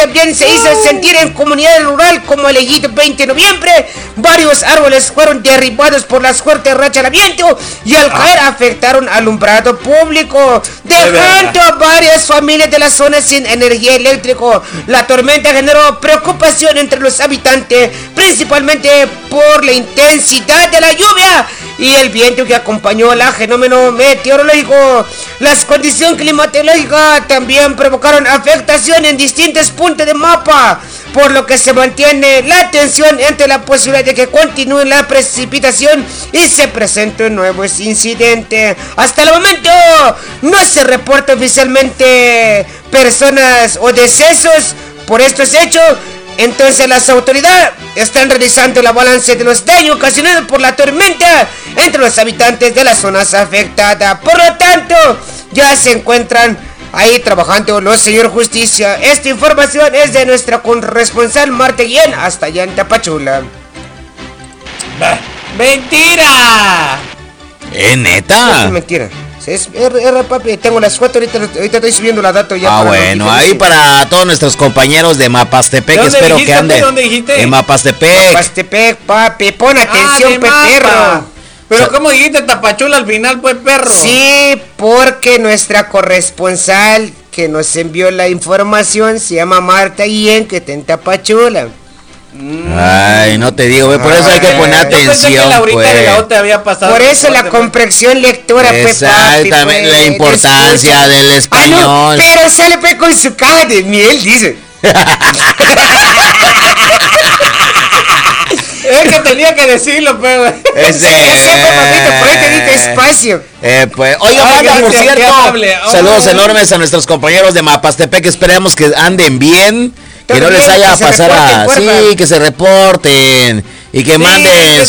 también se hizo sentir en comunidad rural como el elegido 20 de noviembre. Varios árboles fueron derribados por las fuertes rachas de viento y al caer afectaron alumbrado público, dejando a varias familias de la zona sin energía eléctrica. La tormenta generó preocupación entre los habitantes, principalmente por la intensidad de la lluvia y el viento que acompañó el fenómeno meteorológico. Las condiciones climatológicas también provocaron afectación en distintos puntos del mapa, por lo que se mantiene la tensión entre la posibilidad de que continúe la precipitación y se presenten nuevos incidentes. Hasta el momento no se reporta oficialmente personas o decesos por estos hechos. Entonces las autoridades están realizando la balance de los daños ocasionados por la tormenta entre los habitantes de las zonas afectadas. Por lo tanto, ya se encuentran ahí trabajando los señor justicia. Esta información es de nuestra corresponsal Marta Guillén, hasta allá en Tapachula. ¡Mentira! ¿Neta? Es mentira. Es papi, tengo las fotos, ahorita estoy subiendo la data ya. Bueno, ahí para todos nuestros compañeros de Mapastepec, espero que anden. ¿Dónde dijiste? En Mapastepec. Mapastepec, papi, pon atención, perro. Pero ¿cómo dijiste Tapachula al final, pues, perro? Sí, porque nuestra corresponsal que nos envió la información se llama Marta Guillén, que está en Tapachula. Ay, no te digo, por eso hay que poner atención, por eso la comprensión lectora, exactamente, la importancia del español. No, pero sale pues con su caja de miel, dice. Es que tenía que decirlo, pero por ahí te di espacio. Pues, oiga, banda, por cierto, saludos enormes a nuestros compañeros de Mapastepec, esperemos que anden bien. Que no les haya pasado sí, que se reporten y que manden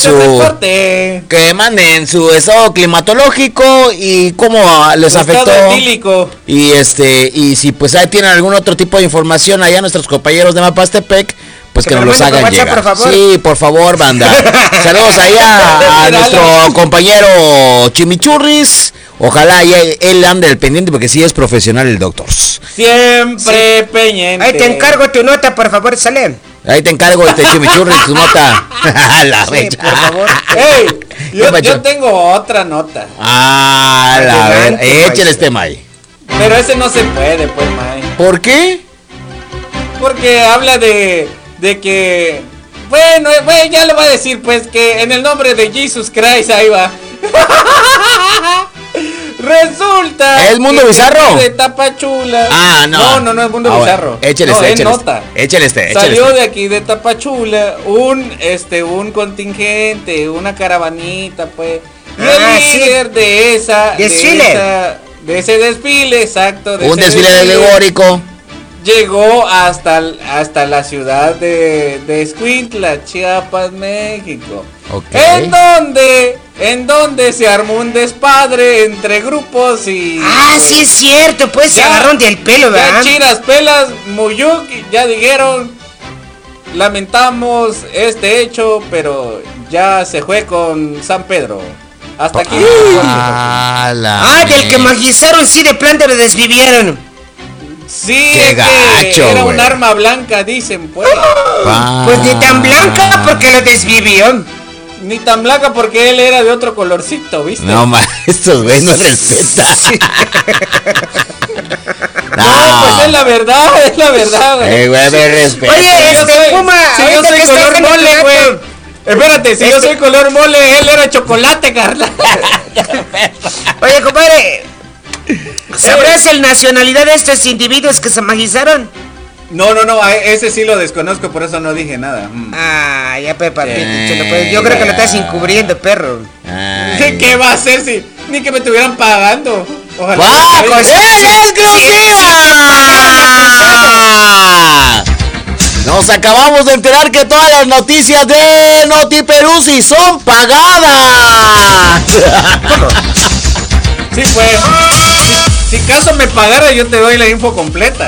su estado climatológico y cómo les afectó y si pues ahí tienen algún otro tipo de información allá nuestros compañeros de Mapastepec, pues que nos los hagan llegar. Sí, por favor, banda. Saludos ahí a nuestro compañero Chimichurris. Ojalá él ande al pendiente porque sí es profesional el doctor. Siempre pendiente. Ahí te encargo tu nota, por favor, sale. Ahí te encargo Chimichurris tu nota. La fecha. Por favor. Hey, yo tengo otra nota. Échale este May. Pero ese no se puede, pues, May. ¿Por qué? Porque habla de que bueno, ya le voy a decir pues que en el nombre de Jesus Christ ahí va. Resulta ¿es Mundo Bizarro? De Tapachula. No es Mundo Bizarro. Échale Salió de aquí de Tapachula un contingente, una caravanita, pues. Y el líder de ese desfile, exacto. Un desfile alegórico. Llegó hasta la ciudad de Escuintla, Chiapas, México. Okay. En donde se armó un despadre entre grupos y... sí es cierto, pues se agarraron del pelo, ¿verdad? Ya Chiras, Pelas, Muyuk, ya dijeron, lamentamos este hecho, pero ya se fue con San Pedro. Hasta aquí. Del que magizaron, sí, de planta lo desvivieron. Sí, qué gacho, era un arma blanca, dicen, pues. Pues ni tan blanca porque lo desvivió. Ni tan blanca porque él era de otro colorcito, ¿viste? No, estos güeyes no respetan. No, pues es la verdad, güey. Güey, me respeta. Oye, Puma, si yo soy color mole, güey. Espérate, si yo soy color mole, él era chocolate, Carla. Oye, compadre, ¿sabrás la nacionalidad de estos individuos que se magizaron? No, ese sí lo desconozco, por eso no dije nada. Ya Pepa, yo creo que lo estás encubriendo, perro. ¿Qué va a hacer si ni que me estuvieran pagando? Ojalá. ¡Exclusiva! Nos acabamos de enterar que todas las noticias de Notiperuzzi son pagadas. Sí, pues. Si caso me pagara, yo te doy la info completa.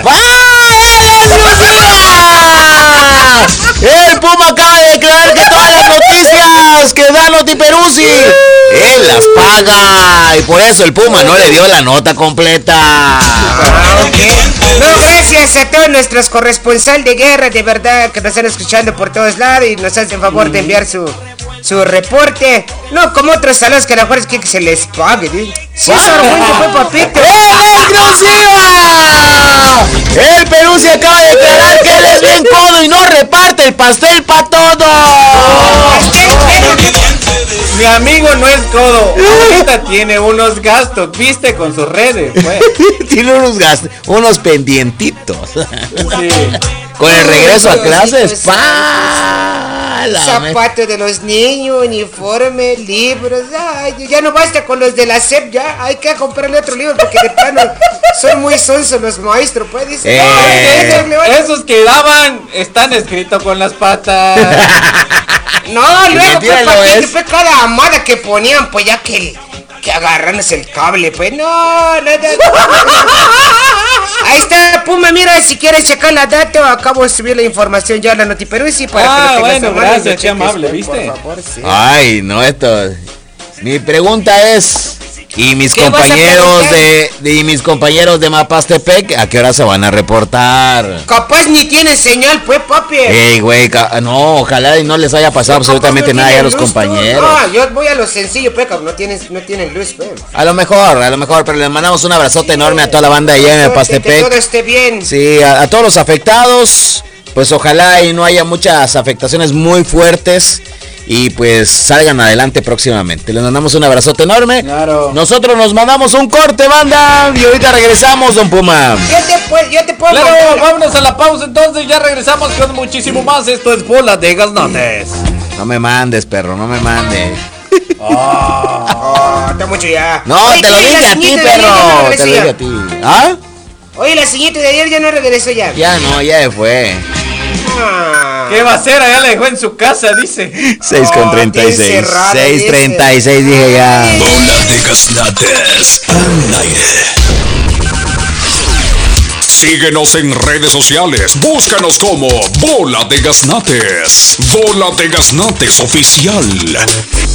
El Puma acaba de declarar que todas las noticias que da Notiperuzzi Él las paga y por eso el Puma no le dio la nota completa. No, gracias a todos nuestros corresponsales de guerra, de verdad, que nos están escuchando por todos lados y nos hacen favor de enviar su reporte. No como otros saludos que a lo mejor es que se les pague, ¿sí? Sí, fue papito. ¡Exclusiva! El Perú se acaba de declarar que él es bien codo y no reparte el pastel para todos. Mi amigo no es codo. Ahorita tiene unos gastos, viste, con sus redes. Pues. Tiene unos gastos, unos pendientitos. Sí. Con el regreso a clases, zapatos de los niños, uniforme, libros. Ay, ya no basta con los de la SEP, ya hay que comprarle otro libro porque de plano son muy sonsos los maestros, pues. Esos que daban están escritos con las patas. No, luego fue cada amada que ponían, pues ya que agarranos el cable, pues no. Ahí está, Puma, mira, si quieres checar la data, acabo de subir la información ya a la Notiperú, sí, para que lo tengas gracias, qué amable, ¿viste? Por favor, sí. Ay, no, mi pregunta es, ¿y mis compañeros de Mapastepec a qué hora se van a reportar? Capaz ni tienen señal, pues, papi. Ey, güey, no, ojalá y no les haya pasado absolutamente nada a los compañeros. No, yo voy a lo sencillo, pues, no tienen luz, pues. A lo mejor, pero les mandamos un abrazote enorme a toda la banda allá en Mapastepec. Que todo esté bien. Sí, a todos los afectados, pues ojalá y no haya muchas afectaciones muy fuertes. Y pues salgan adelante próximamente. Les mandamos un abrazote enorme. Claro. Nosotros nos mandamos un corte, banda. Y ahorita regresamos, don Puma. Yo te puedo claro, mandar. Vámonos a la pausa entonces. Ya regresamos con muchísimo más. Esto es Bola de Gaznates. No me mandes, perro, no me mandes. Está mucho ya. No, oye, te lo dije a ti, perro. Te lo dije a ti. ¿Ah? Oye, la siguiente de ayer ya no regresó ya. Ya no, ya fue. ¿Qué va a hacer? Allá la dejó en su casa, dice. 6:36. 6:36 dije ya. Bola de Gaznates al aire. Síguenos en redes sociales. Búscanos como Bola de Gaznates. Bola de Gaznates Oficial.